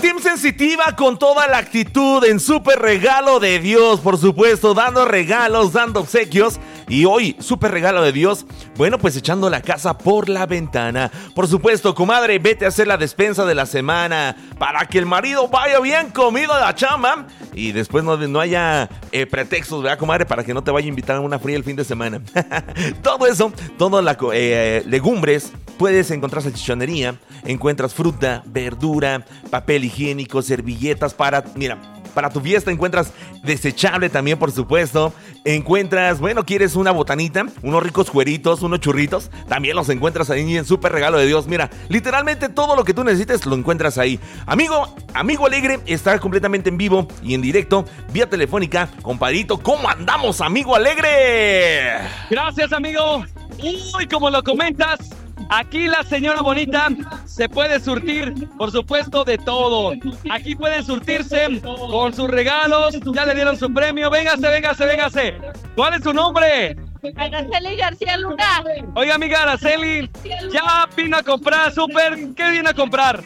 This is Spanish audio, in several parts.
Team Sensitiva con toda la actitud en Súper Regalo de Dios, por supuesto, dando regalos, dando obsequios. Y hoy, Súper Regalo de Dios, bueno, pues echando la casa por la ventana. Por supuesto, comadre, vete a hacer la despensa de la semana para que el marido vaya bien comido de la chamba y después no haya pretextos, ¿verdad, comadre? Para que no te vaya a invitar a una fría el fin de semana. Todo eso, todas las legumbres, puedes encontrar salchichonería, encuentras fruta, verdura, papel higiénico, servilletas para tu fiesta, encuentras desechable también, por supuesto. Encuentras, bueno, quieres una botanita, unos ricos cueritos, unos churritos, también los encuentras ahí en Súper Regalo de Dios. Mira, literalmente todo lo que tú necesites lo encuentras ahí. Amigo Alegre está completamente en vivo y en directo, vía telefónica. Compadrito, ¿cómo andamos, amigo Alegre? Gracias, amigo. Uy, como lo comentas, aquí la señora bonita se puede surtir, por supuesto, de todo. Aquí pueden surtirse con sus regalos. Ya le dieron su premio. Véngase. ¿Cuál es su nombre? Araceli García Luna. Oiga, amiga Araceli, ya vino a comprar súper. ¿Qué viene a comprar?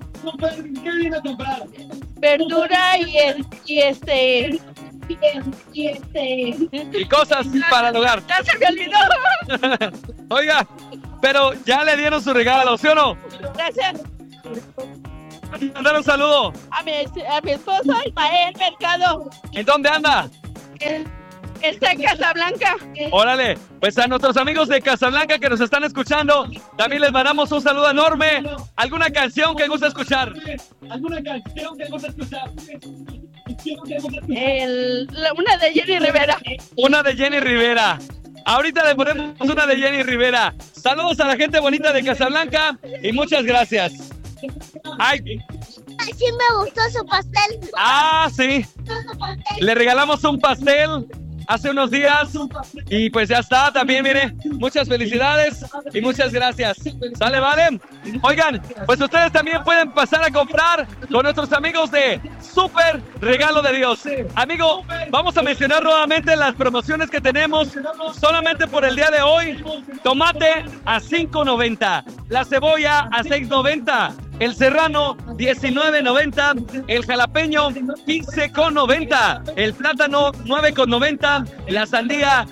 Verdura y cosas para el hogar. Ya se me olvidó. Oiga, pero ya le dieron su regalo, ¿sí o no? Gracias. Mandar un saludo. A mi esposo, Ismael Mercado. ¿En dónde anda? Está en Casablanca. Órale, pues a nuestros amigos de Casablanca que nos están escuchando, también les mandamos un saludo enorme. ¿Alguna canción que gusta escuchar? Una de Jenny Rivera. Una de Jenny Rivera. Ahorita le ponemos una de Jenny Rivera. Saludos a la gente bonita de Casablanca y muchas gracias. Ay, sí me gustó su pastel. Ah, sí. Le regalamos un pastel hace unos días y pues ya está, también mire, muchas felicidades y muchas gracias. ¿Sale, vale? Oigan, pues ustedes también pueden pasar a comprar con nuestros amigos de Súper Regalo de Dios. Amigo, vamos a mencionar nuevamente las promociones que tenemos solamente por el día de hoy. Tomate a $5.90, la cebolla a $6.90, el serrano $19.90, el jalapeño $15.90, el plátano $9.90, la sandía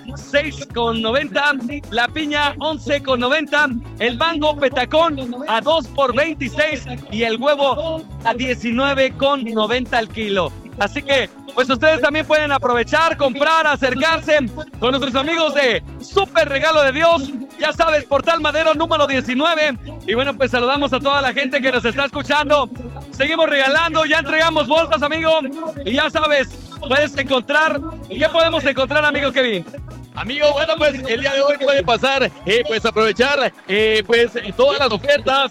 $6.90, la piña $11.90, el mango petacón a 2 por $26 y el huevo a $19.90 al kilo. Así que, pues ustedes también pueden aprovechar, comprar, acercarse con nuestros amigos de Súper Regalo de Dios. Ya sabes, Portal Madero número 19. Y bueno, pues saludamos a toda la gente que nos está escuchando. Seguimos regalando, ya entregamos bolsas, amigo. Y ya sabes, puedes encontrar. ¿Qué podemos encontrar, amigo Kevin? Amigo, bueno, pues el día de hoy puede pasar, pues aprovechar, pues todas las ofertas.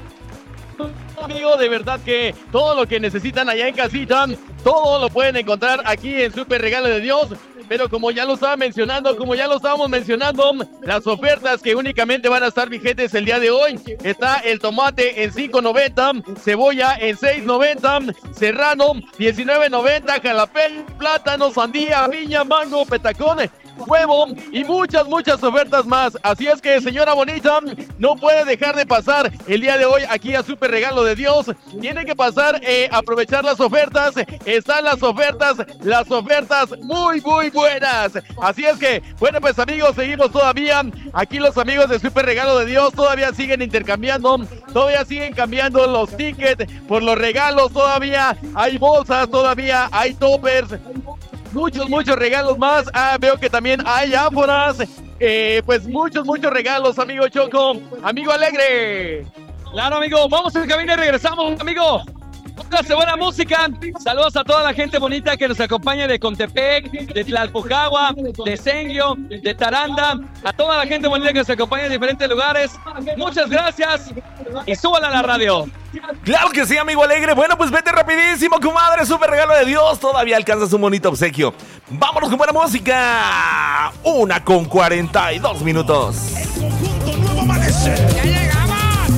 Amigo, de verdad que todo lo que necesitan allá en casita, todo lo pueden encontrar aquí en Súper Regalo de Dios. Pero como ya lo estábamos mencionando, las ofertas que únicamente van a estar vigentes el día de hoy, está el tomate en $5.90, cebolla en $6.90, serrano $19.90, jalapeño, plátano, sandía, piña, mango, petacón, huevo y muchas ofertas más. Así es que, señora bonita, no puede dejar de pasar el día de hoy aquí a Súper Regalo de Dios. Tiene que pasar, aprovechar las ofertas. Están las ofertas muy buenas. Así es que, bueno, pues amigos, seguimos todavía. Aquí los amigos de Súper Regalo de Dios todavía siguen intercambiando, todavía siguen cambiando los tickets por los regalos. Todavía hay bolsas, todavía hay toppers, muchos regalos más. Veo que también hay ánforas. Pues muchos regalos, amigo Choco, amigo Alegre. Claro, amigo, vamos a cabina y regresamos, amigo. Póngase buena música. Saludos a toda la gente bonita que nos acompaña de Contepec, de Tlalpujahua, de Senglio, de Taranda. A toda la gente bonita que nos acompaña en diferentes lugares. Muchas gracias y súbala a la radio. Claro que sí, amigo Alegre. Bueno, pues vete rapidísimo, comadre. Súper Regalo de Dios. Todavía alcanzas un bonito obsequio. Vámonos con buena música. 1:42 minutos.